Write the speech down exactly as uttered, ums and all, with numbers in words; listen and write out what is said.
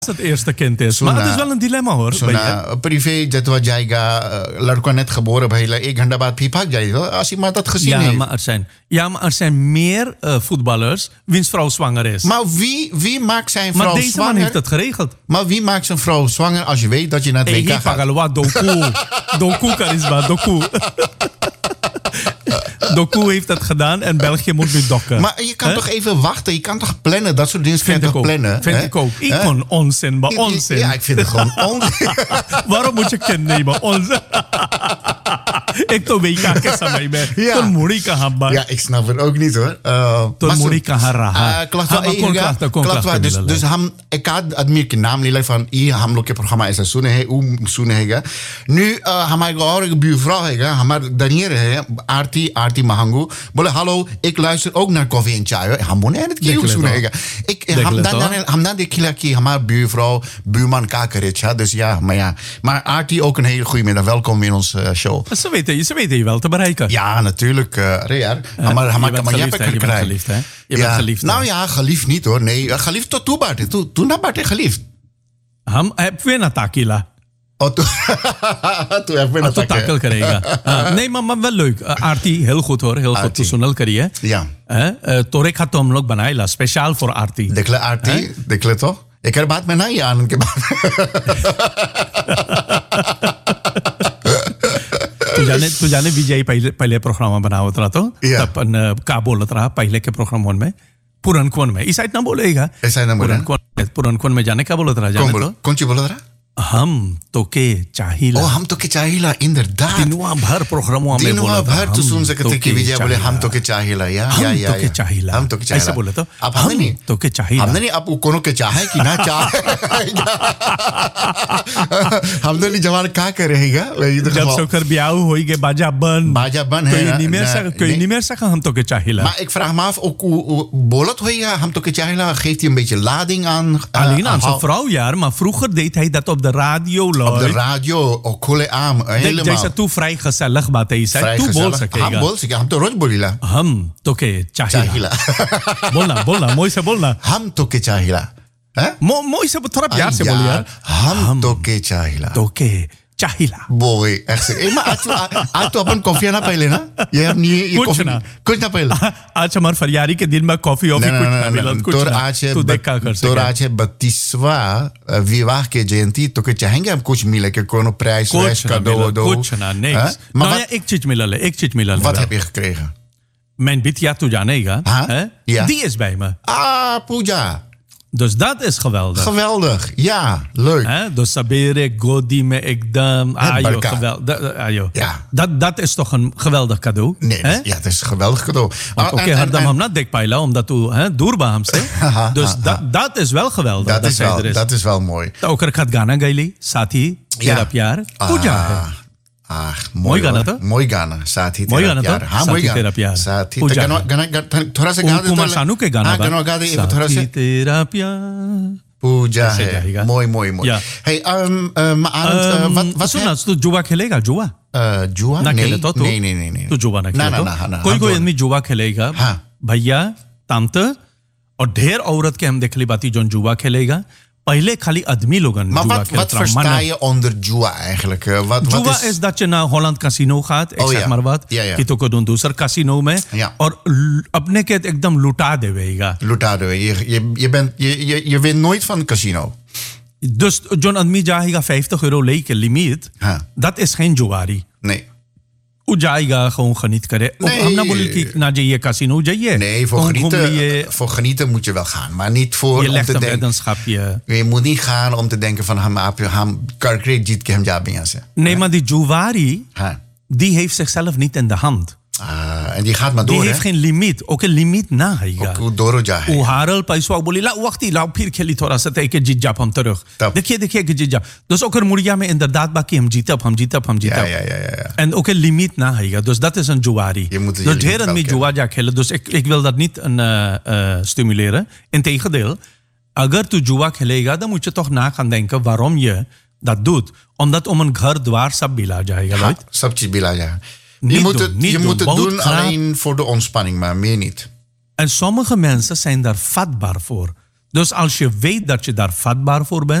het eerste kind is. Suna, maar het is wel een dilemma hoor. Suna, privé जतवा जाएगा लड़का net geboren भइला एक घंटा बाद फिर भाग जाएगा als hij maar dat gezien ja, heeft. Maar er zijn, ja, maar er zijn meer uh, voetballers wiens vrouw zwanger is. Maar wie, wie maakt zijn vrouw maar deze zwanger? man heeft het geregeld. Maar wie maakt zijn vrouw zwanger als je weet dat je naar het hey, W K gaat? Pagalwa, Doku. Doku, Charisma, Doku. Doku heeft het gedaan en België moet nu dokken. Maar je kan He? toch even wachten? Je kan toch plannen? Dat soort dingen kan je toch ook. plannen? Vind hè? ik ook. Ik kon onzin, maar onzin. Ja, ik vind het gewoon onzin. Waarom moet je kind nemen? Onzin. Ik to weet ik samay me. Ja. Ton muri ka hamba. Ja, ik snap het ook niet hoor. Uh, Ton muri ka haraha. Dus, dus हम एक आध आदमी के नाम ले van ये हम लोग के प्रोग्राम ऐसा सुने हैं वो सुने हैगा nu uh, हमारे और एक buurvrouw हैगा हमारे दनियर है आरती आरती महंगू बोले hallo ik luister ook naar koffie en chai हम बोले यार क्या वो सुने हैगा ik हम dan हम dan देखिला कि हमारे buurvrouw buurman का करे छा dus ja maar ja maar Artie ook een hele goede middag welkom in ons uh, show. Ze weten, ze weten je wel te bereiken. Ja, natuurlijk. Uh, Rear. Uh, maar maar, maar je hebt het gekregen. Geliefd, hè? Je ja. bent geliefd. Nou ja, geliefd niet hoor. Nee, geliefd tot toe Bart. Toen toen dat Bart geliefd. Ham heb we na takila. Oh, toen toen heb we na takel krijgen. uh, nee, maar, maar wel leuk. Uh, Artie, heel goed hoor. Heel goed. Personeel kariye. Ja. Uh, Torek had हम लोग बनाया speciaal voor Artie. Dekle Artie, dekle toch? Ik heb baat met na je aan. तू जाने तू जाने विजय पहले पहले प्रोग्राम बनावत रहा तो yeah. अपन का बोलत रहा पहले के प्रोग्राम में पुरनकोन में इस साइड ना बोलेगा इस साइड ना बोलेगा पुरनकोन पुरनकोन में जाने का बोलत रहा जाने तो कौन सी बोलत रहा हम तो के चाहिला ओ हम तो के चाहिला inderdaad दिनवा भर प्रोग्रामों में दिनवा भर तो सुन सकते कि विजय बोले हम तो के चाहिला या या या हम तो के चाहिला हम तो के चाहिला ऐसे बोले तो अब हमने नहीं तो के चाहिला हमने नहीं अब कोनो के चाहे कि ना चाहे हमने नहीं जवान का करेगा जब सोकर ब्याह होई के बाजा बन बाजा बन है कोई निमेर सा कोई निमेर सा हम तो के चाहिला maar ik vraag me af ook bolot hoya हम तो के चाहिला geeft hij een beetje lading aan alleen aan zijn vrouw ja maar vroeger deed hij dat op de radio looi. Op de radio, ook coole aan, helemaal. Deze toe vrij gezellig बात है इसे तू बोल सकेगा हम बोल सके हम तो रोज बोलीला हम तो के चाहिला बोलना बोलना मोई से बोलना हम तो के चाहिला हैं मो मोई से थोड़ा प्यार से बोल यार हम तो के चाहिला तो के चाहिला boy echt ए maar आज आज तो अपन कॉफी ना पहले ना ये अब नहीं ये कुछ ना कुछ ना पहले आज हमारे फरियारी के दिन में कॉफी ऑफी कुछ ना मिला कुछ ना आज है तू देखा कर सके तो आज है बत्तीसवां विवाह के जयंती तो के चाहेंगे हम कुछ मिले के कोनो प्राइस वैस का दो दो कुछ ना niks nou ja एक चीज मिला ले एक चीज मिला ले wat heb je gekregen mijn bitja tu janeega hè die is bij me ah Pooja. Dus dat is geweldig. Geweldig, ja, leuk. He? Dus sabere, godi me ekdam, ayo, geweldig. Ayo. Ja. Dat, dat is toch een geweldig cadeau? Nee, ja, het is een geweldig cadeau. Oké, okay, hardam ham na dekpaila, omdat u doorba ham se. Dus dat, dat is wel geweldig. Dat, dat, is, wel, is. dat is wel mooi. Ook er gaat Ghana gaili, Sati, Tera Pyar, Pooja. Ah, mooi गाना था मोई गाना साथी मोई गाना था हाँ मोई गाना प्यार साथी गाना गाना थोड़ा सा गा दे कुमार सानू के गाना गाना गा दे थोड़ा सा तेरा प्यार पूजा है मोई मोई मोई hey um wat wat सुना तू जुआ खेलेगा जुआ जुआ ना खेले तो नहीं नहीं नहीं तू जुआ ना खेले कोई कोई आदमी जुआ खेलेगा भैया तामत और ढेर औरत के हम देख ली बाती जो जुआ खेलेगा पहले खाली आदमी लोगन maar wat, wat versta je onder jua eigenlijk? Wat, jua wat is... is dat je naar Holland Casino gaat, ik oh, zeg ja. maar wat, ja, ja. कि तो को दूं दूसर casino में ja. और अपने के एकदम लुटा देवेगा लुटा देवे je je je bent je je je wint nooit van casino dus John आदमी जाएगा vijftig euro लेके लिमिट dat is geen जुआरी nee hoe जाएगा gewoon geniet करे हम ना बोल कि ना जाइए casino जाइए nee voor genieten voor genieten moet je wel gaan maar niet voor je om te denken je. je moet niet gaan om te denken van ham आप हम करके जीत के हम जा भी यहाँ से nee maar die जुआरी die heeft zichzelf niet in de hand Ah, en die gaat maar door. Die heeft hè? geen limiet. Ook een limiet na है. ook door ja है. वो हारल पैसा बोली ला वक्त ही लाओ फिर खेली थोड़ा सा तय के जीत जाप हम तरह. देखिए देखिए के जीत जाप. Dus ook er मुड़िया में inderdaad बाकी हम जीत up हम जीत up हम जीत up. Ja ja ja ja. En ook een limiet na है. Dus dat is een juari. Dus heren met juwa ja खेले. Dus ik ik wil dat niet een uh, uh, stimuleren. Integendeel, अगर तू जुआ खेलेगा तो मुझे toch na gaan denken waarom je dat doet. Omdat om een घर द्वार सब बिला जाएगा. Ja, सब चीज बिला जाएगा. Je moet het, je moet het doen alleen voor de ontspanning, maar meer niet. En sommige mensen zijn daar vatbaar voor. Dus als je weet dat je daar vatbaar voor bent,